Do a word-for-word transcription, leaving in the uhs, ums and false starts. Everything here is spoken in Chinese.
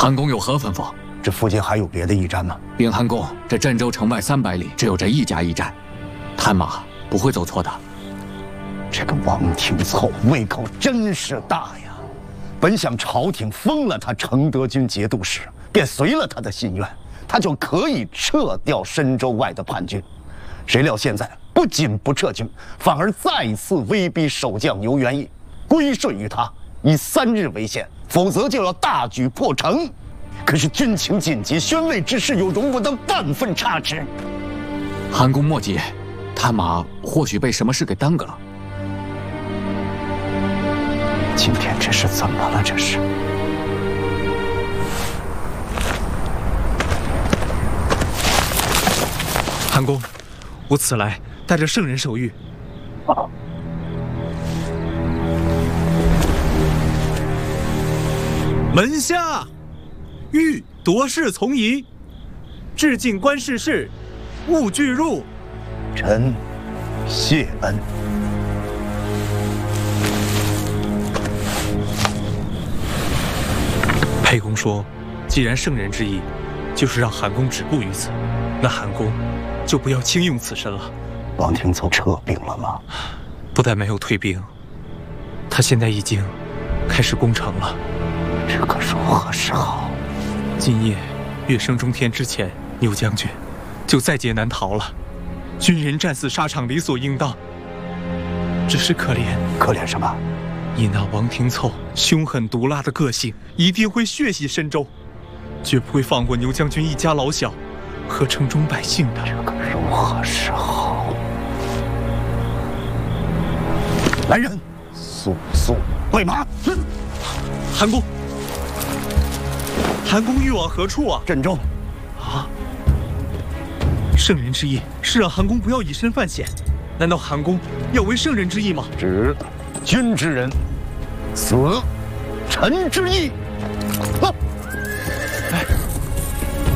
韩公有何吩咐？ 这附近还有别的驿站吗？ 禀韩公，这镇州城外三百里只有这一家驿站，探马不会走错的。 这个王廷凑胃口真是大呀！本想朝廷封了他承德军节度使，便随了他的心愿，他就可以撤掉深州外的叛军。谁料现在不仅不撤军，反而再次威逼守将牛元义归顺于他，以三日为限，否则就要大举破城。可是军情紧急，宣慰之事又容不得半分差池。 韩公莫急，探马或许被什么事给耽搁了。 今天这是怎么了？这是。 韩公，我此来带着圣人守御。 啊！ 门下，欲夺事从宜，致敬观世事，勿拒入。 臣谢恩。 沛公说，既然圣人之意就是让韩公止步于此，那韩公就不要轻用此身了。 王廷凑撤兵了吗？ 不但没有退兵，他现在已经开始攻城了。 这可如何是好？ 今夜月升中天之前，牛将军就在劫难逃了。军人战死沙场理所应当，只是可怜。 可怜什么？ 以那王廷凑凶狠毒辣的个性，一定会血洗深州，绝不会放过牛将军一家老小和城中百姓的。 这可如何是好？来人，速速备马！ 韩公，韩公欲往何处啊？ 镇州。 啊！圣人之意是让韩公不要以身犯险，难道韩公要违圣人之意吗？ 指君之人，死臣之意。啊！